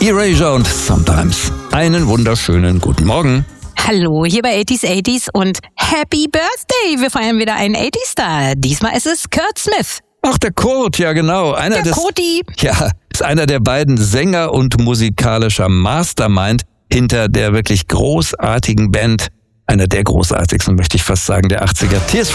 Erasure und Sometimes. Einen wunderschönen guten Morgen. Hallo, hier bei 80s und Happy Birthday! Wir feiern wieder einen 80-Star. Diesmal ist es Kurt Smith. Ach, der Kurt, ja genau. Kurti. Ja, ist einer der beiden Sänger und musikalischer Mastermind hinter der wirklich großartigen Band, einer der großartigsten, möchte ich fast sagen, der 80er.